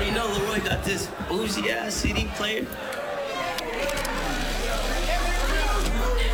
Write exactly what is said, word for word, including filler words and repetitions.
already know Leroy got this bougie ass C D player.